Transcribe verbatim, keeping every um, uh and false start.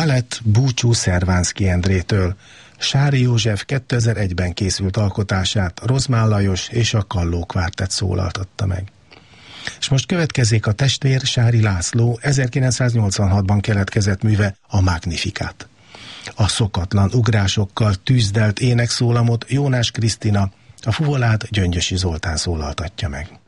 Lett Búcsú Szervánszky Endrétől. Sári József kétezer-egyben készült alkotását Rozmán Lajos és a Kalló Kvártett szólaltatta meg. És most következik a testvér Sári László ezerkilencszáznyolcvanhatban keletkezett műve, a Magnificat. A szokatlan ugrásokkal tűzdelt énekszólamot Jónás Krisztina, a fuvolát Gyöngyösi Zoltán szólaltatja meg.